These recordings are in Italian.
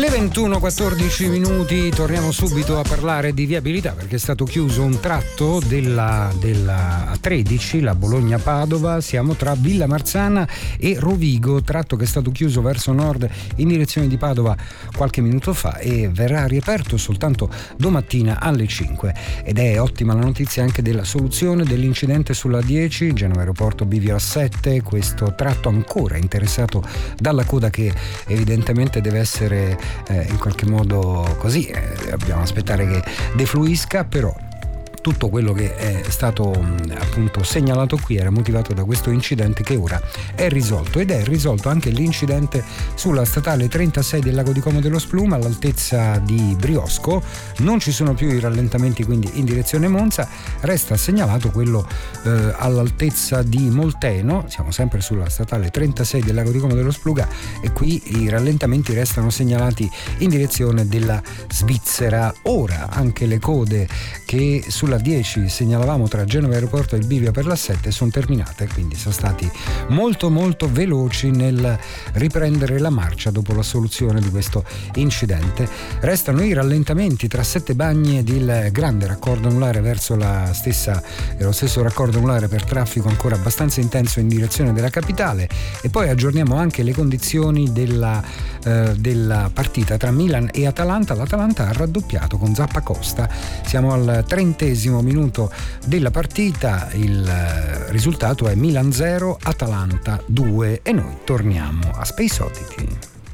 Le 21:14 minuti, torniamo subito a parlare di viabilità perché è stato chiuso un tratto della A13, la Bologna-Padova. Siamo tra Villa Marzana e Rovigo, tratto che è stato chiuso verso nord in direzione di Padova qualche minuto fa e verrà riaperto soltanto domattina alle 5. Ed è ottima la notizia anche della soluzione dell'incidente sulla 10 Genova Aeroporto Bivio A7, questo tratto ancora interessato dalla coda che evidentemente deve essere in qualche modo così, dobbiamo aspettare che defluisca, però tutto quello che è stato appunto segnalato qui era motivato da questo incidente che ora è risolto, ed è risolto anche l'incidente sulla statale 36 del Lago di Como dello Spluma all'altezza di Briosco. Non ci sono più i rallentamenti quindi in direzione Monza, resta segnalato quello all'altezza di Molteno. Siamo sempre sulla statale 36 del Lago di Como dello Spluga e qui i rallentamenti restano segnalati in direzione della Svizzera. Ora anche le code che sulla 10 segnalavamo tra Genova Aeroporto e il bivio per la 7 sono terminate, quindi sono stati molto veloci nel riprendere la marcia dopo la soluzione di questo incidente. Restano i rallentamenti tra Sette Bagni ed il grande raccordo anulare verso lo stesso raccordo anulare per traffico ancora abbastanza intenso in direzione della capitale, e poi aggiorniamo anche le condizioni della partita tra Milan e Atalanta. L'Atalanta ha raddoppiato con Zappacosta, siamo al 30° minuto della partita, il risultato è Milan 0 Atalanta 2 e noi torniamo a Space Oddity.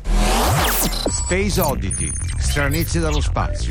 Space Oddity, stranezze dallo spazio.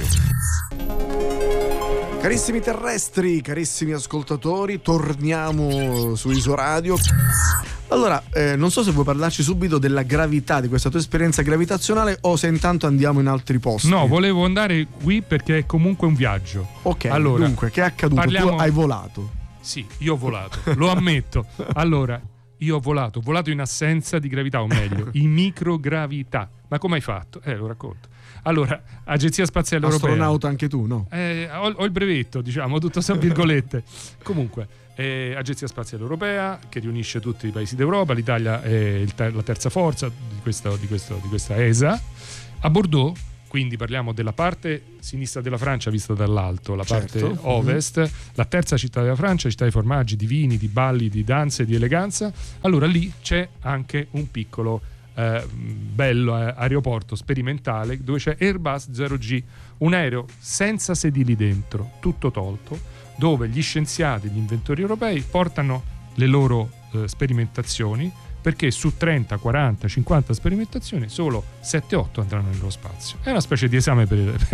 Carissimi terrestri, carissimi ascoltatori, torniamo su Isoradio. Allora, non so se vuoi parlarci subito della gravità di questa tua esperienza gravitazionale o se intanto andiamo in altri posti. No, volevo andare qui perché è comunque un viaggio. Ok, allora, dunque, che è accaduto? Tu hai volato. Sì, io ho volato, lo ammetto. Allora, io ho volato in assenza di gravità, o meglio, in microgravità. Ma come hai fatto? Lo racconto. Allora, Agenzia Spaziale Europea. Astronauta anche tu, no? Ho il brevetto, diciamo, tutto tra virgolette. Comunque, Agenzia Spaziale Europea che riunisce tutti i paesi d'Europa. L'Italia è la terza forza di questa ESA. A Bordeaux, quindi parliamo della parte sinistra della Francia vista dall'alto, la parte ovest, la terza città della Francia, città di formaggi, di vini, di balli, di danze, di eleganza. Allora lì c'è anche un piccolo bello aeroporto sperimentale dove c'è Airbus 0G, un aereo senza sedili dentro, tutto tolto, dove gli scienziati, gli inventori europei portano le loro sperimentazioni, perché su 30, 40, 50 sperimentazioni solo 7-8 andranno nello spazio. È una specie di esame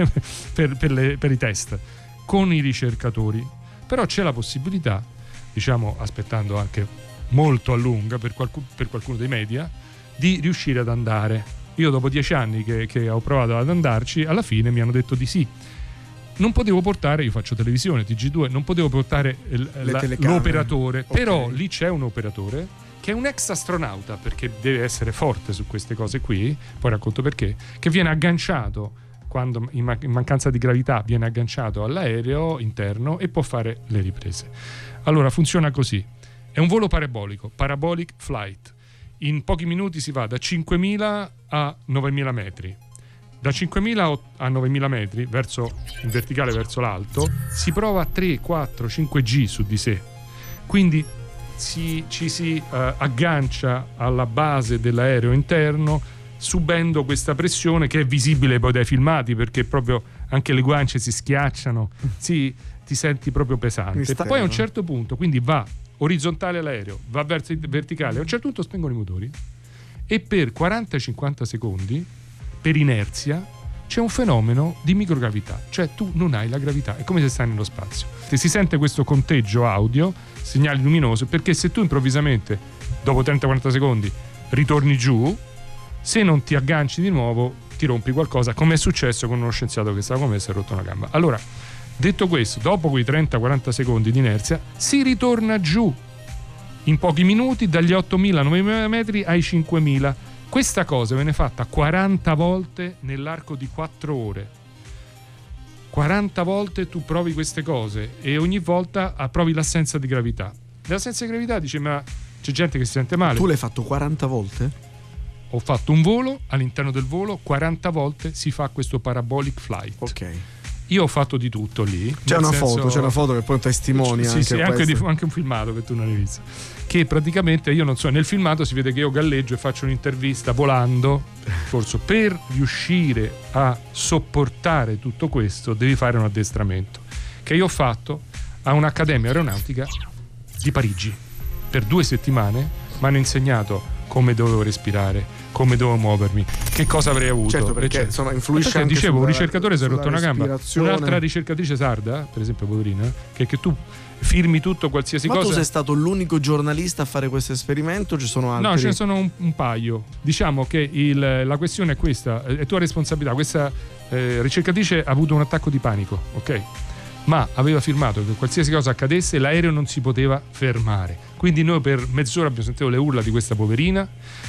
per i test con i ricercatori, però c'è la possibilità, diciamo aspettando anche molto a lunga per qualcuno dei media, di riuscire ad andare. Io dopo 10 anni che ho provato ad andarci, alla fine mi hanno detto di sì. Non potevo portare, io faccio televisione, TG2, non potevo portare l'operatore, okay. Però lì c'è un operatore che è un ex astronauta, perché deve essere forte su queste cose qui, poi racconto perché, che viene agganciato, quando in mancanza di gravità viene agganciato all'aereo interno e può fare le riprese. Allora funziona così, è un volo parabolico, parabolic flight. In pochi minuti si va da 5.000 a 9.000 metri. Da 5.000 a 9.000 metri, in verticale verso l'alto, si prova 3, 4, 5G su di sé. Quindi ci si aggancia alla base dell'aereo interno, subendo questa pressione che è visibile poi dai filmati, perché proprio anche le guance si schiacciano, ti senti proprio pesante. Poi a un certo punto, quindi va orizzontale all'aereo, va verso verticale, a un certo punto spengono i motori e per 40-50 secondi, per inerzia, c'è un fenomeno di microgravità, cioè tu non hai la gravità, è come se stai nello spazio. Si sente questo conteggio audio, segnali luminosi, perché se tu improvvisamente dopo 30-40 secondi ritorni giù, se non ti agganci di nuovo ti rompi qualcosa, come è successo con uno scienziato che stava con me e si è rotto una gamba. Allora, detto questo, dopo quei 30-40 secondi di inerzia si ritorna giù in pochi minuti dagli 8.000-9.000 metri ai 5.000. Questa cosa viene fatta 40 volte nell'arco di 4 ore. 40 volte tu provi queste cose e ogni volta provi l'assenza di gravità. L'assenza di gravità dice, ma c'è gente che si sente male. Tu l'hai fatto 40 volte? ho fatto un volo, all'interno del volo 40 volte si fa questo parabolic flight. Ok. Io ho fatto di tutto lì. C'è una foto che poi testimonia anche un filmato che tu non hai visto. Che praticamente io non so, nel filmato si vede che io galleggio e faccio un'intervista volando. Forse per riuscire a sopportare tutto questo devi fare un addestramento che io ho fatto a un'accademia aeronautica di Parigi. Per 2 settimane mi hanno insegnato come dovevo respirare, come dovevo muovermi, che cosa avrei avuto. Certo, perché insomma influisce anche dicevo, un ricercatore si è rotto una gamba. Un'altra ricercatrice sarda, per esempio poverina, che tu firmi tutto, qualsiasi cosa. Ma tu sei stato l'unico giornalista a fare questo esperimento? Ci sono altri? No, ce ne sono un paio. Diciamo che la questione è questa, è tua responsabilità. Questa ricercatrice ha avuto un attacco di panico, ok? Ma aveva firmato che qualsiasi cosa accadesse l'aereo non si poteva fermare. Quindi noi per mezz'ora abbiamo sentito le urla di questa poverina.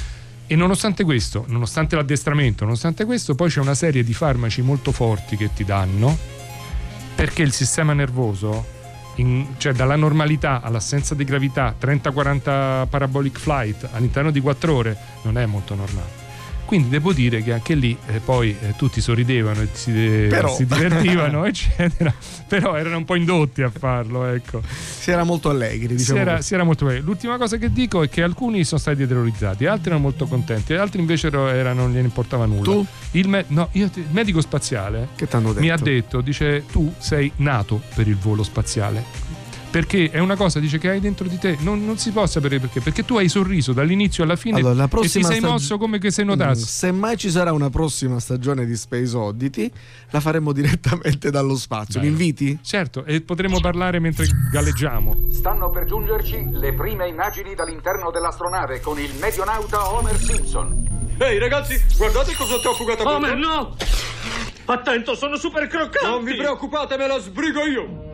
E nonostante questo, nonostante l'addestramento, nonostante questo, poi c'è una serie di farmaci molto forti che ti danno, perché il sistema nervoso, cioè dalla normalità all'assenza di gravità, 30-40 parabolic flight all'interno di 4 ore, non è molto normale. Quindi devo dire che anche lì poi tutti sorridevano e si divertivano eccetera, però erano un po' indotti a farlo, ecco. Si era molto allegri, diciamo. Si era molto allegri. L'ultima cosa che dico è che alcuni sono stati terrorizzati, altri erano molto contenti, altri invece non gliene importava nulla. Tu? Il medico spaziale che t'hanno detto? Mi ha detto, dice, tu sei nato per il volo spaziale. Perché è una cosa, dice, che hai dentro di te, non si può sapere perché tu hai sorriso dall'inizio alla fine, allora, e ti sei mosso come che sei notato. Se mai ci sarà una prossima stagione di Space Oddity, la faremo direttamente dallo spazio. Mi inviti? Certo, e potremo parlare mentre galleggiamo. Stanno per giungerci le prime immagini dall'interno dell'astronave con il medionauta Homer Simpson. Ehi ragazzi, guardate cosa ti ho fugato a Homer, no! Attento, sono super croccanti! Non vi preoccupate, me la sbrigo io!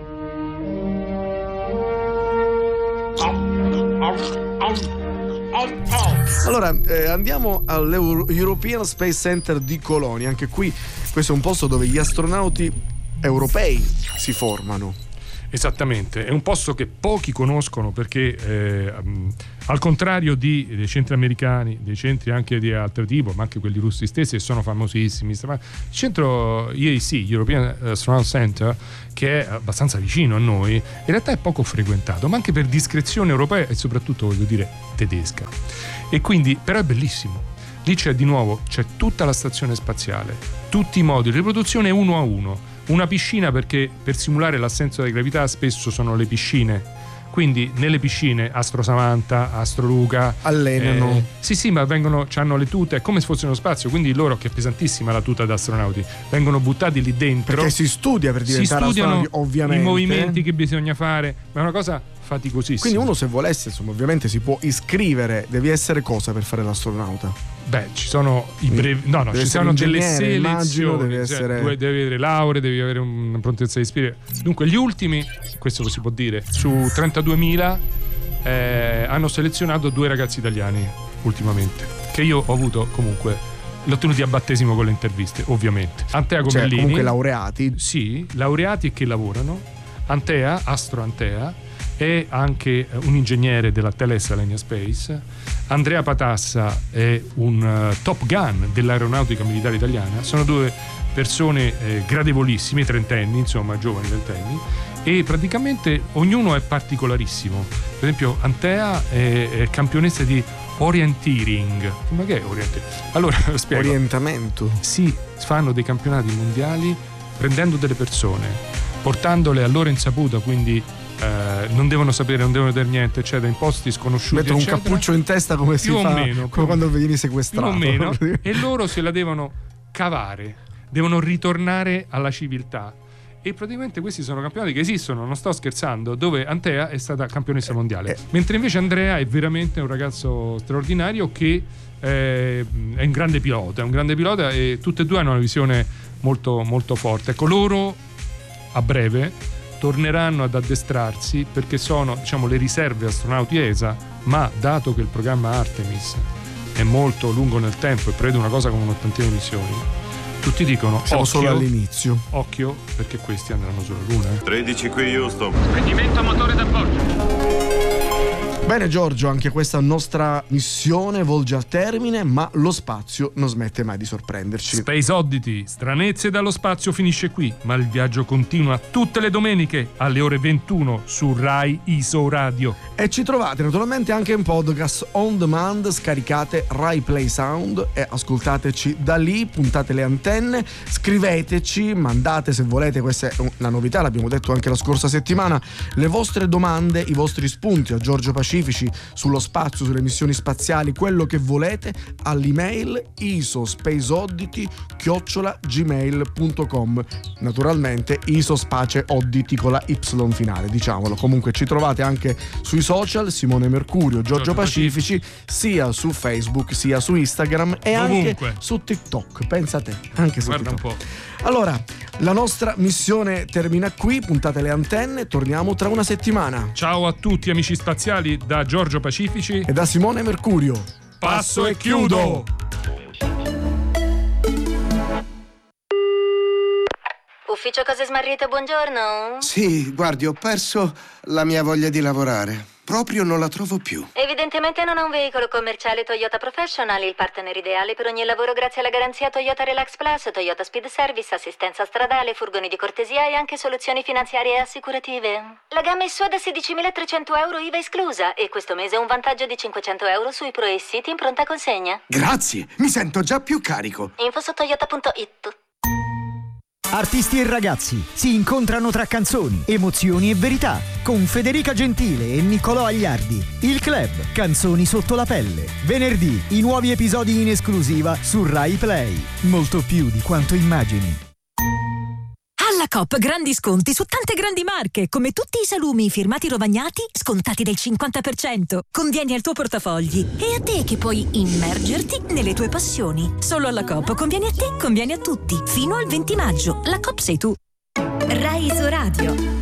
Allora andiamo all'European Space Center di Colonia. Anche qui questo è un posto dove gli astronauti europei si formano. Esattamente, è un posto che pochi conoscono perché al contrario dei centri americani, dei centri anche di altro tipo, ma anche quelli russi stessi, che sono famosissimi, il centro EAC, European Astronaut Center, che è abbastanza vicino a noi, in realtà è poco frequentato, ma anche per discrezione europea e soprattutto, voglio dire, tedesca. E quindi, però è bellissimo. Lì c'è tutta la stazione spaziale, tutti i modi, riproduzione 1 a 1. Una piscina, perché per simulare l'assenza di gravità spesso sono le piscine, quindi nelle piscine Astro Samantha, Astro Luca allenano. Sì, ma hanno le tute, è come se fosse uno spazio, quindi loro, che è pesantissima la tuta da astronauti, vengono buttati lì dentro. Perché si studia per diventare astronauti, ovviamente. I movimenti che bisogna fare, ma è una cosa faticosissima. Quindi uno, se volesse, insomma, ovviamente si può iscrivere. Devi essere cosa per fare l'astronauta? Beh, ci sono ci sono delle selezioni, devi avere lauree, devi avere una prontezza di spirito. Dunque gli ultimi, questo lo si può dire, su 32.000 hanno selezionato 2 ragazzi italiani ultimamente, che io ho avuto comunque, l'ho tenuti a battesimo con le interviste, ovviamente. Antea Gomellini, comunque laureati. Sì, laureati e che lavorano. Antea, Astro Antea, è anche un ingegnere della Thales Alenia Space. Andrea Patassa è un Top Gun dell'aeronautica militare italiana. Sono 2 persone gradevolissime, trentenni, insomma, giovani ventenni, e praticamente ognuno è particolarissimo. Per esempio Antea è campionessa di orienteering. Ma che è orienteering? Allora, spiego. Orientamento. Sì, fanno dei campionati mondiali prendendo delle persone, portandole a loro insaputa, quindi non devono sapere, non devono vedere niente, eccetera, in posti sconosciuti, mettono eccetera. Un cappuccio in testa, come si fa come quando vieni sequestrato, più o meno, e loro se la devono cavare, devono ritornare alla civiltà. E praticamente questi sono campionati che esistono, non sto scherzando, dove Antea è stata campionessa mondiale, mentre invece Andrea è veramente un ragazzo straordinario che è un grande pilota, e tutte e 2 hanno una visione molto, molto forte. Ecco, loro a breve torneranno ad addestrarsi perché sono, diciamo, le riserve astronauti ESA, ma dato che il programma Artemis è molto lungo nel tempo e prevede una cosa come un'ottantina di missioni, tutti dicono siamo solo all'inizio. Occhio, perché questi andranno sulla Luna. 13 qui, Houston. Spegnimento motore d'appoggio. Bene Giorgio, anche questa nostra missione volge al termine, ma lo spazio non smette mai di sorprenderci. Space Oddity, stranezze dallo spazio finisce qui, ma il viaggio continua tutte le domeniche alle ore 21 su Rai ISO Radio. E ci trovate naturalmente anche in podcast on demand, scaricate Rai Play Sound e ascoltateci da lì, puntate le antenne, scriveteci, mandate se volete, questa è una novità, l'abbiamo detto anche la scorsa settimana, le vostre domande, i vostri spunti a Giorgio Pacifici sullo spazio, sulle missioni spaziali, quello che volete, all'email isospaceoddity@gmail.com. Naturalmente isospace oddity con la Y finale, diciamolo. Comunque ci trovate anche sui social, Simone Mercurio, Giorgio Pacifici, sia su Facebook sia su Instagram e ovunque. Anche su TikTok. Pensa a te, anche su Guarda TikTok. un po'. Allora, la nostra missione termina qui, puntate le antenne, torniamo tra una settimana. Ciao a tutti amici spaziali da Giorgio Pacifici E da Simone Mercurio. Passo e chiudo. Ufficio Cose Smarrite, buongiorno. Sì, guardi, ho perso la mia voglia di lavorare. Proprio non la trovo più. Evidentemente non ha un veicolo commerciale Toyota Professional, il partner ideale per ogni lavoro grazie alla garanzia Toyota Relax Plus, Toyota Speed Service, assistenza stradale, furgoni di cortesia e anche soluzioni finanziarie e assicurative. La gamma è sua da 16.300 euro IVA esclusa e questo mese ha un vantaggio di 500 euro sui Pro e City in pronta consegna. Grazie, mi sento già più carico. Info su toyota.it. Artisti e ragazzi si incontrano tra canzoni, emozioni e verità con Federica Gentile e Niccolò Agliardi. Il club Canzoni sotto la pelle. Venerdì i nuovi episodi in esclusiva su Rai Play. Molto più di quanto immagini. Alla Coop grandi sconti su tante grandi marche, come tutti i salumi firmati Rovagnati scontati del 50%. Convieni al tuo portafogli e a te che puoi immergerti nelle tue passioni. Solo alla Coop conviene a te, conviene a tutti. Fino al 20 maggio. La Coop sei tu. Rai ISO Radio.